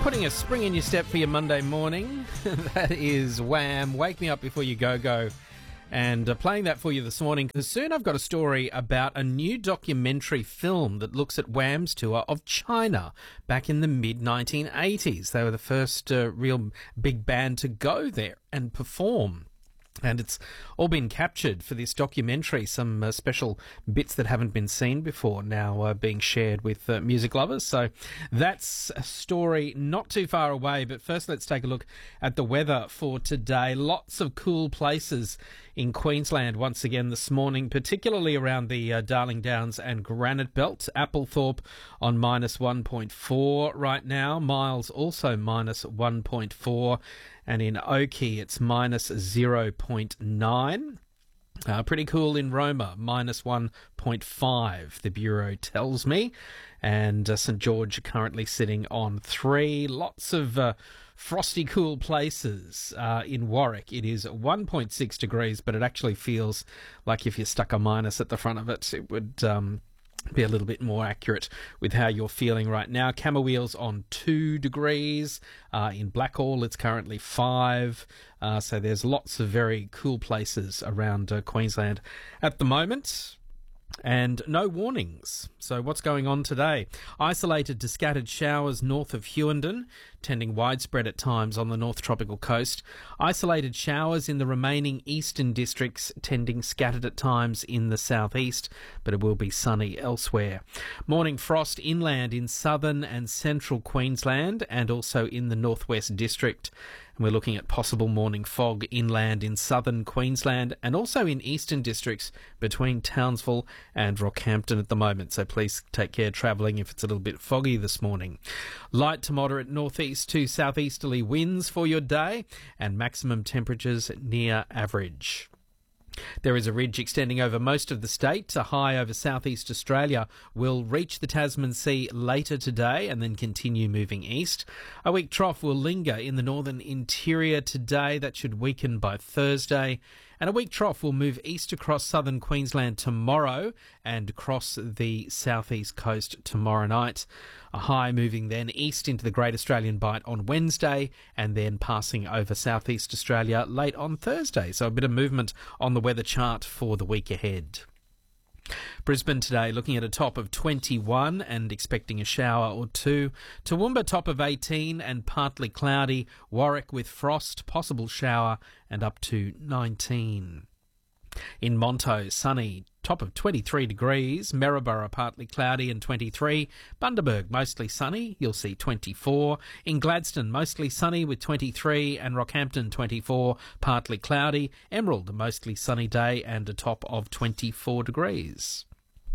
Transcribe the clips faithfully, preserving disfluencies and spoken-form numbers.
Putting a spring in your step for your Monday morning. That is Wham! Wake Me Up Before You Go Go. And uh, playing that for you this morning because soon I've got a story about a new documentary film that looks at Wham's tour of China back in the mid nineteen eighties. They were the first uh, real big band to go there and perform. And it's all been captured for this documentary, some uh, special bits that haven't been seen before now uh, being shared with uh, music lovers. So that's a story not too far away. But first, let's take a look at the weather for today. Lots of cool places in Queensland once again this morning, particularly around the uh, Darling Downs and Granite Belt. Applethorpe on minus one point four right now. Miles also minus one point four. And in Oakey, it's minus zero point nine. Uh, pretty cool in Roma, minus one point five, the Bureau tells me. And uh, St George currently sitting on three. Lots of uh, frosty cool places. Uh, in Warwick, it is one point six degrees, but it actually feels like if you stuck a minus at the front of it, it would... Um, be a little bit more accurate with how you're feeling right now. Camberwell's on two degrees. Uh, in Blackall, it's currently five. Uh, so there's lots of very cool places around uh, Queensland at the moment. And no warnings. So what's going on today? Isolated to scattered showers north of Hughenden, tending widespread at times on the North Tropical Coast. Isolated showers in the remaining eastern districts, tending scattered at times in the southeast, but it will be sunny elsewhere. Morning frost inland in southern and central Queensland and also in the northwest district. And we're looking at possible morning fog inland in southern Queensland and also in eastern districts between Townsville and Rockhampton at the moment. So please take care travelling if it's a little bit foggy this morning. Light to moderate northeast to southeasterly winds for your day and maximum temperatures near average. There is a ridge extending over most of the state. A high over southeast Australia will reach the Tasman Sea later today and then continue moving east. A weak trough will linger in the northern interior today. That should weaken by Thursday. And a weak trough will move east across southern Queensland tomorrow and cross the southeast coast tomorrow night. A high moving then east into the Great Australian Bight on Wednesday and then passing over southeast Australia late on Thursday. So a bit of movement on the weather chart for the week ahead. Brisbane today looking at a top of twenty-one and expecting a shower or two. Toowoomba top of eighteen and partly cloudy. Warwick with frost, possible shower and up to nineteen. In Monto, sunny, top of twenty-three degrees. Maryborough partly cloudy and twenty-three. Bundaberg mostly sunny, you'll see twenty-four. In Gladstone mostly sunny with twenty-three and Rockhampton twenty-four, partly cloudy. Emerald a mostly sunny day and a top of twenty-four degrees.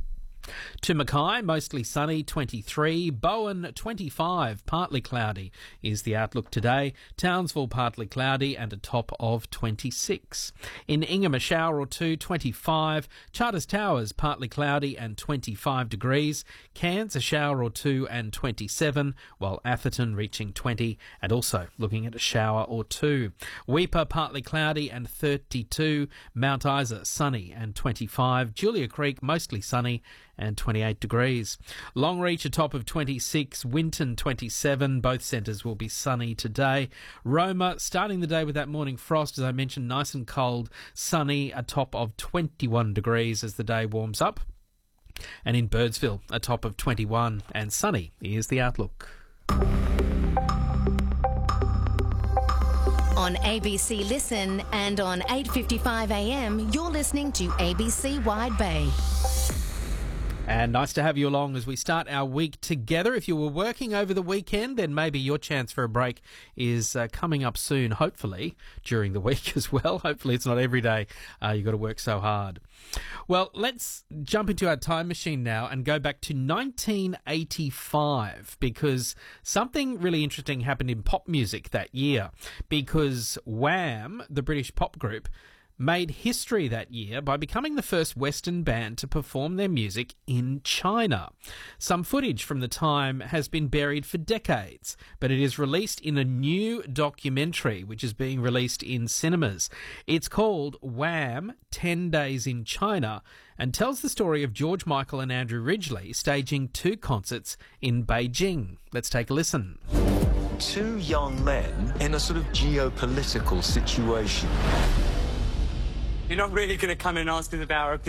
To Mackay, mostly sunny, twenty-three. Bowen, twenty-five, partly cloudy is the outlook today. Townsville, partly cloudy and a top of twenty-six. In Ingham, a shower or two, twenty-five. Charters Towers, partly cloudy and twenty-five degrees. Cairns, a shower or two and twenty-seven, while Atherton reaching twenty and also looking at a shower or two. Weipa, partly cloudy and thirty-two. Mount Isa, sunny and twenty-five. Julia Creek, mostly sunny and twenty-eight degrees. Longreach, a top of twenty-six. Winton, twenty-seven. Both centres will be sunny today. Roma, starting the day with that morning frost, as I mentioned, nice and cold, sunny, a top of twenty-one degrees as the day warms up. And in Birdsville, a top of twenty-one and sunny is the outlook. On A B C Listen and on eight fifty-five a m, you're listening to A B C Wide Bay. And nice to have you along as we start our week together. If you were working over the weekend, then maybe your chance for a break is uh, coming up soon, hopefully, during the week as well. Hopefully it's not every day uh, you've got to work so hard. Well, let's jump into our time machine now and go back to nineteen eighty-five because something really interesting happened in pop music that year because Wham, the British pop group, made history that year by becoming the first Western band to perform their music in China. Some footage from the time has been buried for decades, but it is released in a new documentary which is being released in cinemas. It's called Wham! ten days in China and tells the story of George Michael and Andrew Ridgeley staging two concerts in Beijing. Let's take a listen. two young men in a sort of geopolitical situation. You're not really going to come and ask us about our opinion.